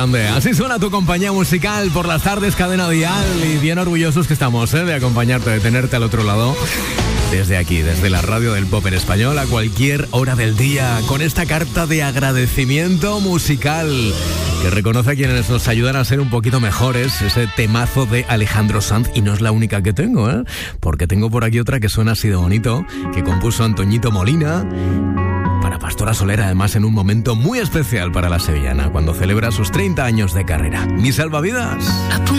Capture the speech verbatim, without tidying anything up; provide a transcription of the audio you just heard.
grande. Así suena tu compañía musical por las tardes, Cadena Dial, y bien orgullosos que estamos, ¿eh? De acompañarte, de tenerte al otro lado. Desde aquí, desde la radio del pop en español, a cualquier hora del día, con esta carta de agradecimiento musical que reconoce a quienes nos ayudan a ser un poquito mejores, ese temazo de Alejandro Sanz, y no es la única que tengo, ¿eh? Porque tengo por aquí otra que suena así de bonito, que compuso Antoñito Molina, para Pastora Soler, además en un momento muy especial para la sevillana, cuando celebra sus treinta años de carrera. Mi salvavidas.